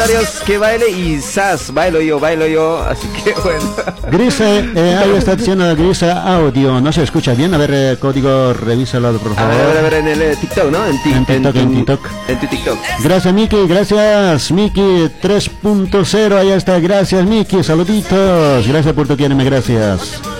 comentarios que baile y ¡zas! Bailo yo, así que bueno. Grise, ahí está diciendo Grise audio, no se escucha bien, a ver, código, revísalo por favor. A ver, en el TikTok, ¿no? En TikTok. En tu TikTok. Gracias Miki, gracias Miki 3.0, ahí está, gracias Miki, saluditos, gracias por tu quiereme, gracias.